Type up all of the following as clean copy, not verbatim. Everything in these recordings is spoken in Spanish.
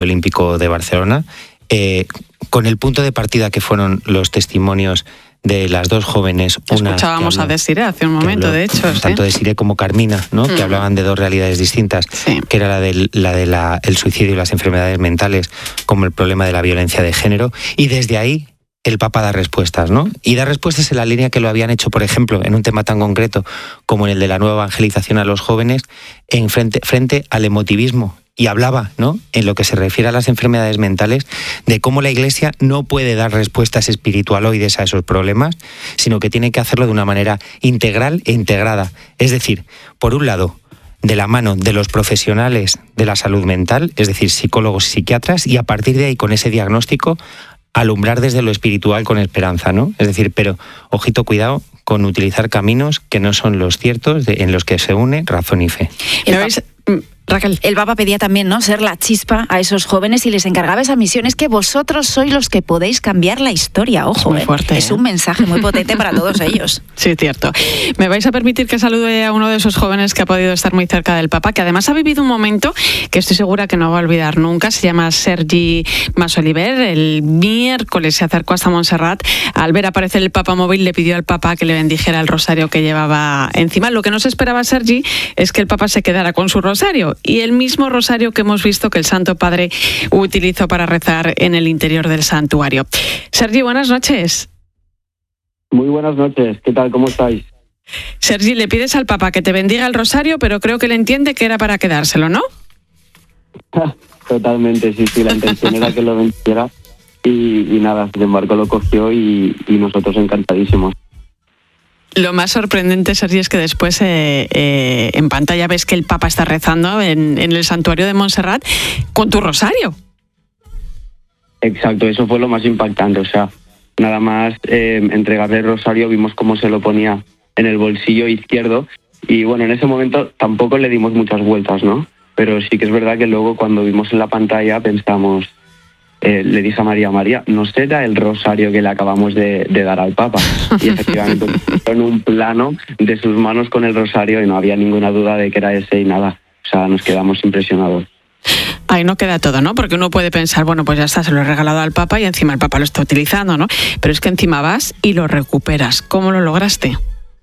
Olímpico de Barcelona, con el punto de partida que fueron los testimonios de las dos jóvenes. Escuchábamos a Desiré hace un momento, de hecho. Tanto Desiré como Carmina, ¿no? Que hablaban de dos realidades distintas, que era la del suicidio y las enfermedades mentales, como el problema de la violencia de género. Y desde ahí el Papa da respuestas, ¿no? Y da respuestas en la línea que lo habían hecho, por ejemplo, en un tema tan concreto como en el de la nueva evangelización a los jóvenes, frente al emotivismo. Y hablaba, ¿no?, en lo que se refiere a las enfermedades mentales, de cómo la Iglesia no puede dar respuestas espiritualoides a esos problemas, sino que tiene que hacerlo de una manera integral e integrada. Es decir, por un lado, de la mano de los profesionales de la salud mental, es decir, psicólogos y psiquiatras, y a partir de ahí, con ese diagnóstico, alumbrar desde lo espiritual con esperanza, ¿no? Es decir, pero, ojito, cuidado con utilizar caminos que no son los ciertos, en los que se une razón y fe. Raquel. El Papa pedía también, ¿no?, ser la chispa a esos jóvenes y les encargaba esa misión. Es que vosotros sois los que podéis cambiar la historia. Ojo, es muy fuerte, es un mensaje muy potente para todos ellos. Sí, cierto. Me vais a permitir que salude a uno de esos jóvenes que ha podido estar muy cerca del Papa, que además ha vivido un momento que estoy segura que no va a olvidar nunca. Se llama Sergi Masoliver. El miércoles se acercó hasta Montserrat. Al ver aparecer el Papa móvil, le pidió al Papa que le bendijera el rosario que llevaba encima. Lo que no se esperaba Sergi es que el Papa se quedara con su rosario, y el mismo rosario que hemos visto que el Santo Padre utilizó para rezar en el interior del santuario. Sergi, buenas noches. Muy buenas noches, ¿qué tal? ¿Cómo estáis? Sergi, le pides al Papa que te bendiga el rosario, pero creo que él entiende que era para quedárselo, ¿no? Totalmente, sí, la intención era que lo bendijera y nada, sin embargo lo cogió y nosotros encantadísimos. Lo más sorprendente, Sergi, es que después en pantalla ves que el Papa está rezando en el santuario de Montserrat con tu rosario. Exacto, eso fue lo más impactante. O sea, nada más entregarle el rosario, vimos cómo se lo ponía en el bolsillo izquierdo y bueno, en ese momento tampoco le dimos muchas vueltas, ¿no? Pero sí que es verdad que luego cuando vimos en la pantalla pensamos... le dije a María, ¿no será el rosario que le acabamos de dar al Papa? Y efectivamente, en un plano de sus manos con el rosario y no había ninguna duda de que era ese y nada. O sea, nos quedamos impresionados. Ahí no queda todo, ¿no? Porque uno puede pensar, bueno, pues ya está, se lo he regalado al Papa y encima el Papa lo está utilizando, ¿no? Pero es que encima vas y lo recuperas. ¿Cómo lo lograste?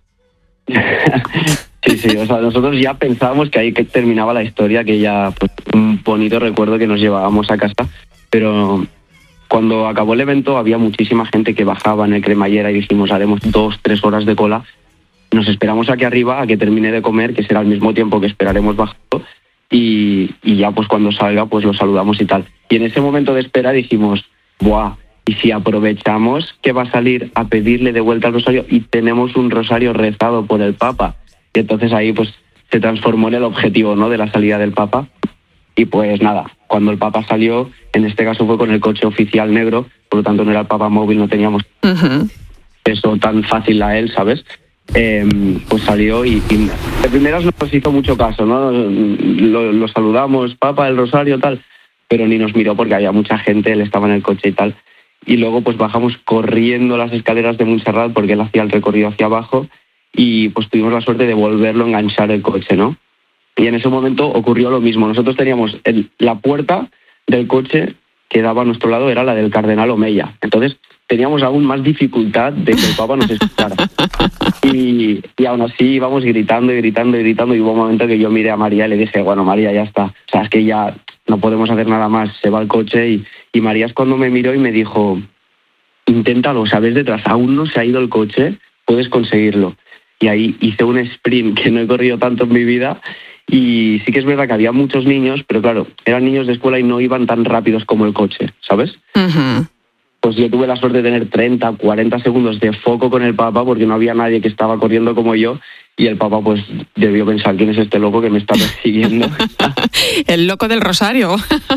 Sí, o sea, nosotros ya pensábamos que ahí que terminaba la historia, que ya pues, un bonito recuerdo que nos llevábamos a casa. Pero cuando acabó el evento había muchísima gente que bajaba en el cremallera y dijimos, haremos 2-3 horas de cola. Nos esperamos aquí arriba a que termine de comer, que será al mismo tiempo que esperaremos bajando, y ya pues cuando salga pues lo saludamos y tal. Y en ese momento de espera dijimos, ¡buah! Y si aprovechamos que va a salir a pedirle de vuelta el rosario y tenemos un rosario rezado por el Papa. Y entonces ahí pues se transformó en el objetivo, ¿no?, de la salida del Papa. Y pues nada, cuando el Papa salió, en este caso fue con el coche oficial negro, por lo tanto no era el Papa móvil, no teníamos eso tan fácil a él, ¿sabes? Pues salió y de primeras no nos hizo mucho caso, ¿no? Lo saludamos, Papa, el rosario, tal, pero ni nos miró porque había mucha gente, él estaba en el coche y tal. Y luego pues bajamos corriendo las escaleras de Montserrat porque él hacía el recorrido hacia abajo y pues tuvimos la suerte de volverlo a enganchar el coche, ¿no? Y en ese momento ocurrió lo mismo. Nosotros teníamos la puerta del coche que daba a nuestro lado, era la del cardenal Omeya. Entonces teníamos aún más dificultad de que el Papa nos escuchara. Y aún así íbamos gritando y hubo un momento que yo miré a María y le dije, bueno, María, ya está. O sea, es que ya no podemos hacer nada más. Se va el coche y María es cuando me miró y me dijo, inténtalo, ¿sabes? Detrás, aún no se ha ido el coche, puedes conseguirlo. Y ahí hice un sprint que no he corrido tanto en mi vida. Y sí que es verdad que había muchos niños, pero claro, eran niños de escuela y no iban tan rápidos como el coche, ¿sabes? Pues yo tuve la suerte de tener 30, 40 segundos de foco con el Papa porque no había nadie que estaba corriendo como yo y el Papa pues debió pensar, ¿quién es este loco que me está persiguiendo? El loco del rosario.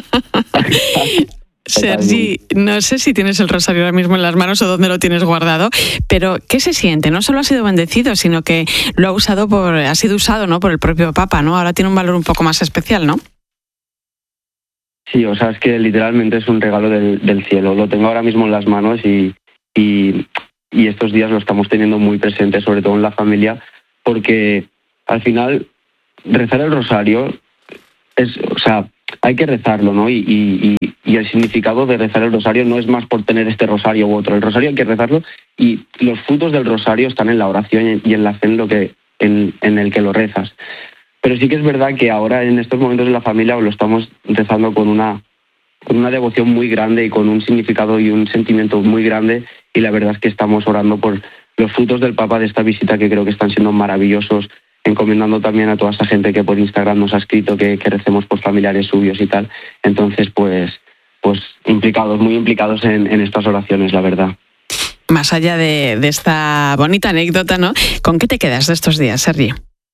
Sergi, no sé si tienes el rosario ahora mismo en las manos o dónde lo tienes guardado, pero ¿qué se siente? No solo ha sido bendecido, sino que lo ha sido usado, ¿no?, por el propio Papa, ¿no? Ahora tiene un valor un poco más especial, ¿no? Sí, o sea, es que literalmente es un regalo del cielo. Lo tengo ahora mismo en las manos y estos días lo estamos teniendo muy presente, sobre todo en la familia, porque al final rezar el rosario es, o sea, hay que rezarlo, ¿no? Y el significado de rezar el rosario no es más por tener este rosario u otro. El rosario hay que rezarlo y los frutos del rosario están en la oración y en la fe en el que lo rezas. Pero sí que es verdad que ahora en estos momentos de la familia lo estamos rezando con una devoción muy grande y con un significado y un sentimiento muy grande, y la verdad es que estamos orando por los frutos del Papa de esta visita, que creo que están siendo maravillosos, encomendando también a toda esa gente que por Instagram nos ha escrito que recemos por familiares suyos y tal. Entonces, pues muy implicados en estas oraciones, la verdad. Más allá de esta bonita anécdota, ¿no? ¿Con qué te quedas de estos días, Sergi?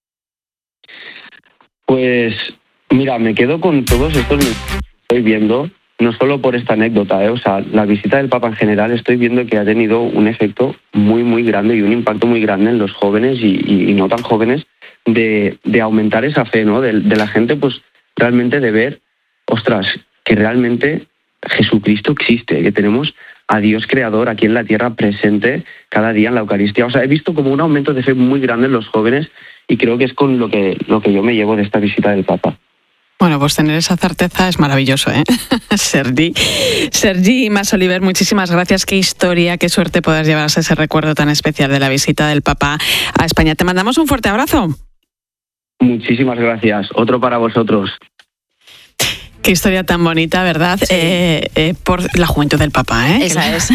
Pues mira, me quedo con todos estos que estoy viendo, no solo por esta anécdota, o sea, la visita del Papa en general, estoy viendo que ha tenido un efecto muy, muy grande y un impacto muy grande en los jóvenes y no tan jóvenes, de aumentar esa fe, ¿no? De la gente, pues realmente de ver, ostras, que realmente Jesucristo existe, que tenemos a Dios creador aquí en la tierra presente cada día en la Eucaristía. O sea, he visto como un aumento de fe muy grande en los jóvenes y creo que es con lo que yo me llevo de esta visita del Papa. Bueno, pues tener esa certeza es maravilloso, ¿eh? Sergi Mas-Oliver, muchísimas gracias. Qué historia, qué suerte poder llevarse ese recuerdo tan especial de la visita del Papa a España. Te mandamos un fuerte abrazo. Muchísimas gracias. Otro para vosotros. Qué historia tan bonita, ¿verdad? Sí. Por la juventud del Papa, ¿eh? Esa es.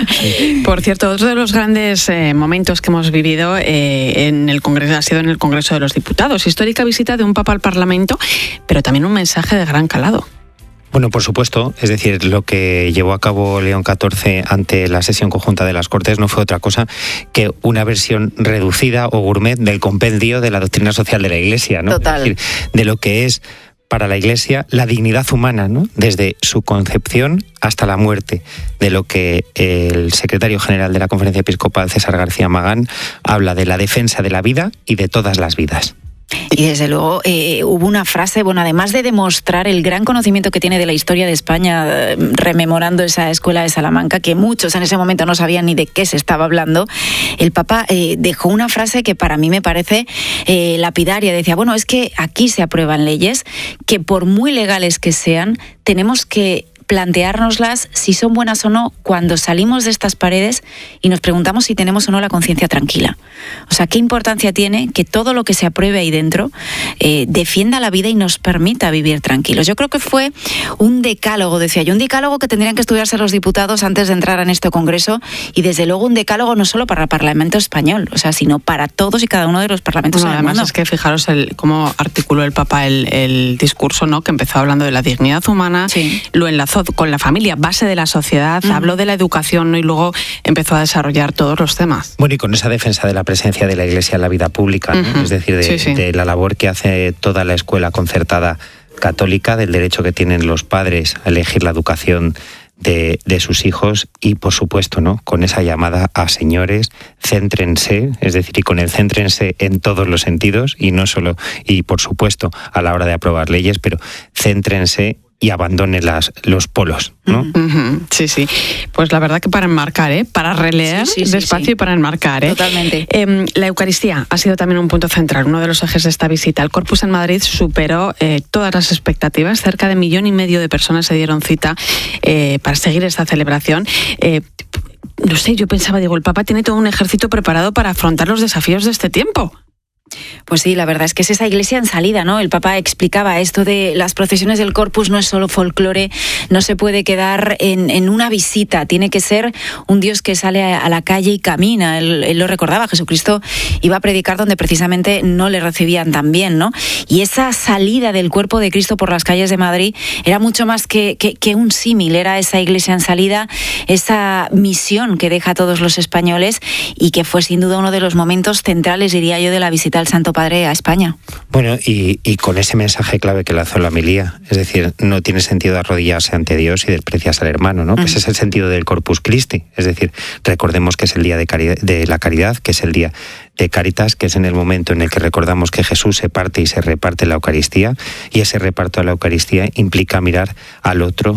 Por cierto, otro de los grandes momentos que hemos vivido en el Congreso ha sido en el Congreso de los Diputados. Histórica visita de un Papa al Parlamento, pero también un mensaje de gran calado. Bueno, por supuesto, es decir, lo que llevó a cabo León XIV ante la sesión conjunta de las Cortes no fue otra cosa que una versión reducida o gourmet del compendio de la doctrina social de la Iglesia, ¿no? Total. Es decir, de lo que es para la Iglesia la dignidad humana, ¿no? Desde su concepción hasta la muerte, de lo que el secretario general de la Conferencia Episcopal, César García Magán, habla de la defensa de la vida y de todas las vidas. Y desde luego hubo una frase, bueno, además de demostrar el gran conocimiento que tiene de la historia de España, rememorando esa escuela de Salamanca, que muchos en ese momento no sabían ni de qué se estaba hablando, el Papa dejó una frase que para mí me parece lapidaria. Decía, bueno, es que aquí se aprueban leyes que por muy legales que sean, tenemos que planteárnoslas si son buenas o no cuando salimos de estas paredes y nos preguntamos si tenemos o no la conciencia tranquila. O sea, ¿qué importancia tiene que todo lo que se apruebe ahí dentro defienda la vida y nos permita vivir tranquilos? Yo creo que fue un decálogo, decía yo, un decálogo que tendrían que estudiarse los diputados antes de entrar en este Congreso, y desde luego un decálogo no solo para el Parlamento español, o sea, sino para todos y cada uno de los parlamentos. Bueno, además es que fijaros cómo articuló el Papa el discurso, ¿no? Que empezó hablando de la dignidad humana, sí. Lo enlazó con la familia, base de la sociedad, habló de la educación, ¿no? Y luego empezó a desarrollar todos los temas. Bueno, y con esa defensa de la presencia de la Iglesia en la vida pública, ¿no? Es decir, de la labor que hace toda la escuela concertada católica, del derecho que tienen los padres a elegir la educación de sus hijos, y por supuesto, ¿no? Con esa llamada a señores, céntrense, es decir, y con el céntrense en todos los sentidos, y no solo, y por supuesto a la hora de aprobar leyes, pero céntrense y abandone los polos, ¿no? Sí, sí. Pues la verdad que para enmarcar, para releer despacio y para enmarcar. Totalmente. La Eucaristía ha sido también un punto central, uno de los ejes de esta visita. El Corpus en Madrid superó todas las expectativas. Cerca de 1,5 millones de personas se dieron cita para seguir esta celebración. No sé, yo pensaba, digo, el Papa tiene todo un ejército preparado para afrontar los desafíos de este tiempo. Pues sí, la verdad es que es esa iglesia en salida, ¿no? El Papa explicaba esto de las procesiones del Corpus no es solo folclore, no se puede quedar en una visita, tiene que ser un Dios que sale a la calle y camina. Él lo recordaba, Jesucristo iba a predicar donde precisamente no le recibían tan bien, ¿no? Y esa salida del cuerpo de Cristo por las calles de Madrid era mucho más que un símil, era esa iglesia en salida, esa misión que deja a todos los españoles, y que fue sin duda uno de los momentos centrales, diría yo, de la visita al Santo Padre a España. Bueno, y con ese mensaje clave que lanzó la homilía, es decir, no tiene sentido arrodillarse ante Dios y desprecias al hermano, ¿no? Pues es el sentido del Corpus Christi, es decir, recordemos que es el día de la caridad, que es el día de Caritas, que es en el momento en el que recordamos que Jesús se parte y se reparte la Eucaristía, y ese reparto de la Eucaristía implica mirar al otro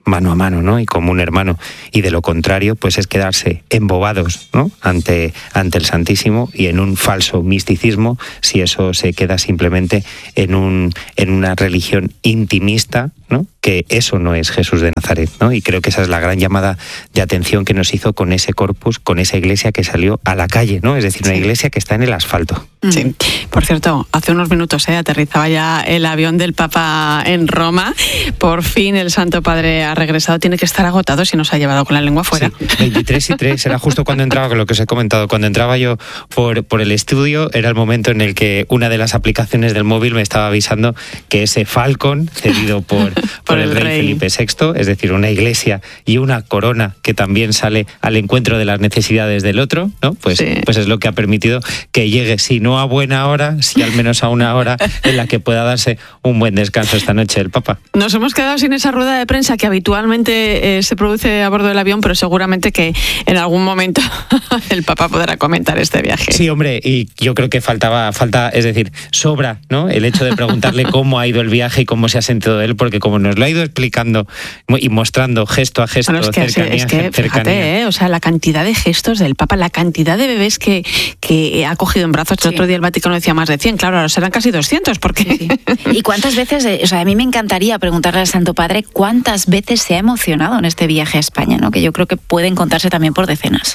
mano a mano, ¿no? Y como un hermano. Y de lo contrario, pues es quedarse embobados, ¿no? ante el Santísimo y en un falso misticismo, si eso se queda simplemente en una religión intimista, ¿no? Que eso no es Jesús de Nazaret, ¿no? Y creo que esa es la gran llamada de atención que nos hizo con ese corpus, con esa iglesia que salió a la calle, ¿no? Es decir, una iglesia que está en el asfalto. Sí. Por cierto, hace unos minutos aterrizaba ya el avión del Papa en Roma. Por fin el Santo Padre ha regresado. Tiene que estar agotado si nos ha llevado con la lengua fuera. Sí, 23 y 3, era justo cuando entraba, con lo que os he comentado, cuando entraba yo por el estudio, era el momento en el que una de las aplicaciones del móvil me estaba avisando que ese Falcon, cedido por el rey Felipe VI, es decir, una iglesia y una corona que también sale al encuentro de las necesidades del otro, ¿no? Pues es lo que ha permitido que llegue, si no a buena hora, si al menos a una hora en la que pueda darse un buen descanso esta noche el Papa. Nos hemos quedado sin esa rueda de prensa que habitualmente se produce a bordo del avión, pero seguramente que en algún momento el Papa podrá comentar este viaje. Sí, hombre, y yo creo que falta, es decir, sobra, ¿no? El hecho de preguntarle cómo ha ido el viaje y cómo se ha sentido él, porque como nos lo ha ido explicando y mostrando gesto a gesto, bueno, cercanía. Fíjate, o sea, la cantidad de gestos del Papa, la cantidad de bebés que ha cogido en brazos. El otro día el Vaticano decía más de 100, claro, ahora serán casi 200, porque... Sí. ¿Y cuántas veces, a mí me encantaría preguntarle al Santo Padre cuántas veces se ha emocionado en este viaje a España, ¿no? Que yo creo que pueden contarse también por decenas.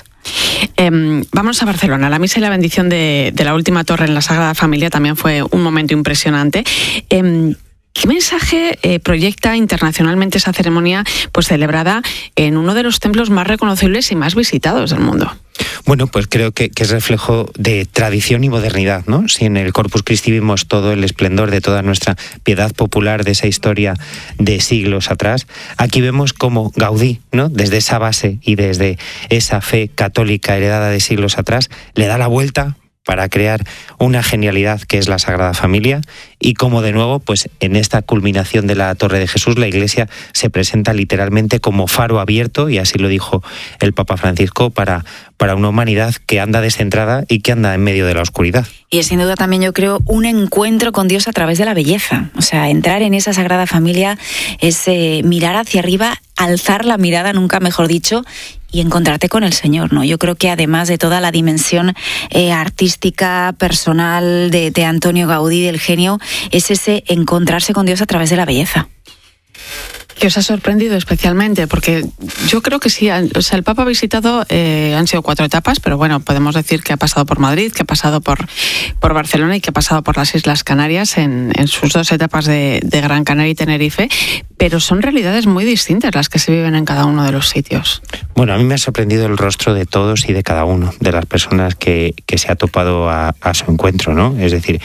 Vamos a Barcelona. La misa y la bendición de la última torre en la Sagrada Familia también fue un momento impresionante. ¿Qué mensaje proyecta internacionalmente esa ceremonia, pues celebrada en uno de los templos más reconocibles y más visitados del mundo? Bueno, pues creo que es reflejo de tradición y modernidad, ¿no? Si en el Corpus Christi vimos todo el esplendor de toda nuestra piedad popular, de esa historia de siglos atrás, aquí vemos cómo Gaudí, ¿no? Desde esa base y desde esa fe católica heredada de siglos atrás, le da la vuelta para crear una genialidad que es la Sagrada Familia, y como de nuevo, pues en esta culminación de la Torre de Jesús, la Iglesia se presenta literalmente como faro abierto, y así lo dijo el Papa Francisco, para una humanidad que anda descentrada y que anda en medio de la oscuridad. Y es sin duda también, yo creo, un encuentro con Dios a través de la belleza. O sea, entrar en esa Sagrada Familia es mirar hacia arriba, alzar la mirada, nunca mejor dicho, y encontrarte con el Señor, ¿no? Yo creo que además de toda la dimensión artística, personal de Antonio Gaudí, del genio, es ese encontrarse con Dios a través de la belleza. ¿Qué os ha sorprendido especialmente? Porque yo creo que sí, o sea, el Papa ha visitado, han sido 4 etapas, pero bueno, podemos decir que ha pasado por Madrid, que ha pasado por Barcelona y que ha pasado por las Islas Canarias en sus 2 etapas de Gran Canaria y Tenerife, pero son realidades muy distintas las que se viven en cada uno de los sitios. Bueno, a mí me ha sorprendido el rostro de todos y de cada uno, de las personas que se ha topado a su encuentro, ¿no? Es decir,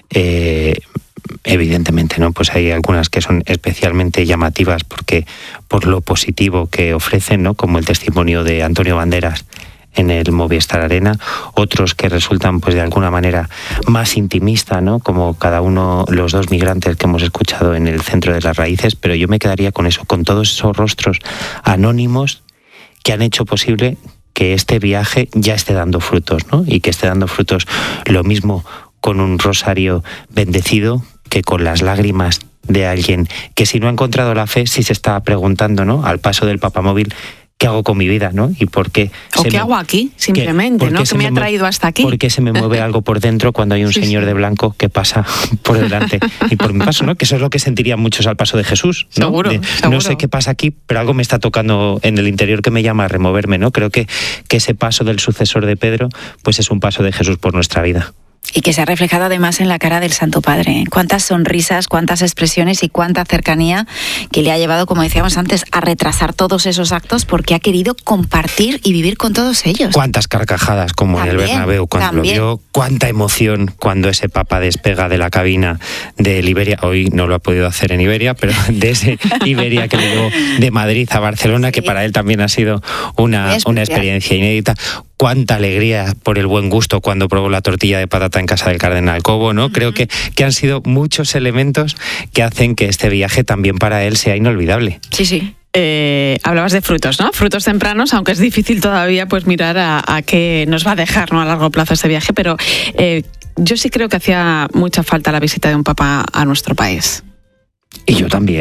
evidentemente, ¿no? Pues hay algunas que son especialmente llamativas por lo positivo que ofrecen, ¿no? Como el testimonio de Antonio Banderas en el Movistar Arena, otros que resultan pues de alguna manera más intimista, ¿no? Como cada uno, los 2 migrantes que hemos escuchado en el Centro de las Raíces, pero yo me quedaría con eso, con todos esos rostros anónimos que han hecho posible que este viaje ya esté dando frutos, ¿no? Y que esté dando frutos lo mismo con un rosario bendecido que con las lágrimas de alguien que, si no ha encontrado la fe, sí se está preguntando, ¿no? Al paso del papamóvil, ¿qué hago con mi vida, no? ¿Y por qué? ¿O qué hago aquí, simplemente, no? ¿Qué me ha traído hasta aquí? ¿Por qué se me mueve algo por dentro cuando hay un señor de blanco que pasa por delante y por mi paso, ¿no? Que eso es lo que sentirían muchos al paso de Jesús, ¿no? Seguro. No sé qué pasa aquí, pero algo me está tocando en el interior que me llama a removerme, ¿no? Creo que ese paso del sucesor de Pedro, pues es un paso de Jesús por nuestra vida. Y que se ha reflejado además en la cara del Santo Padre. Cuántas sonrisas, cuántas expresiones y cuánta cercanía que le ha llevado, como decíamos antes, a retrasar todos esos actos porque ha querido compartir y vivir con todos ellos. Cuántas carcajadas, como también, en el Bernabéu cuando lo vio. Cuánta emoción cuando ese Papa despega de la cabina de Iberia. Hoy no lo ha podido hacer en Iberia, pero de ese Iberia que le llevó de Madrid a Barcelona, que para él también ha sido una experiencia inédita. Cuánta alegría por el buen gusto cuando probó la tortilla de patata en casa del Cardenal Cobo, ¿no? Creo que han sido muchos elementos que hacen que este viaje también para él sea inolvidable. Sí, sí. Hablabas de frutos, ¿no? Frutos tempranos, aunque es difícil todavía pues mirar a qué nos va a dejar, ¿no? A largo plazo este viaje, pero yo sí creo que hacía mucha falta la visita de un papa a nuestro país. Y yo también.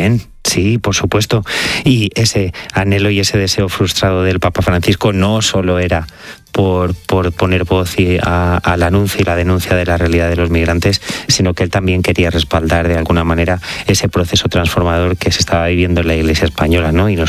Sí, por supuesto. Y ese anhelo y ese deseo frustrado del Papa Francisco no solo era por poner voz al anuncio y la denuncia de la realidad de los migrantes, sino que él también quería respaldar de alguna manera ese proceso transformador que se estaba viviendo en la Iglesia española, ¿no? Y